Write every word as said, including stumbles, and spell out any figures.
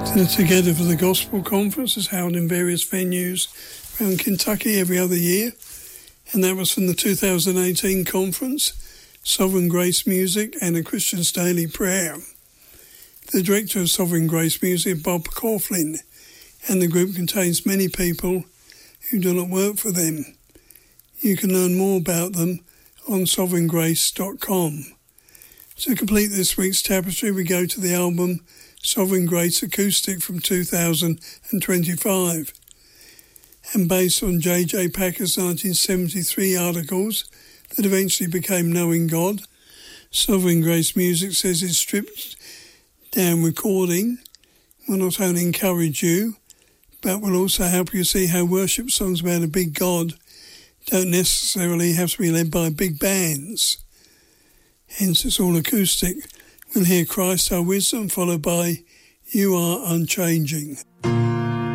The Together for the Gospel Conference is held in various venues around Kentucky every other year, and that was from the two thousand eighteen conference, Sovereign Grace Music and a Christian's Daily Prayer. The director of Sovereign Grace Music, Bob Coughlin, and the group contains many people who do not work for them. You can learn more about them on sovereign grace dot com. To complete this week's tapestry, we go to the album Sovereign Grace Acoustic from two thousand twenty-five. And based on J J Packer's nineteen seventy-three articles that eventually became Knowing God, Sovereign Grace Music says its stripped down recording will not only encourage you, but will also help you see how worship songs about a big God don't necessarily have to be led by big bands. Hence it's all acoustic. We'll hear Christ Our Wisdom, followed by You Are Unchanging.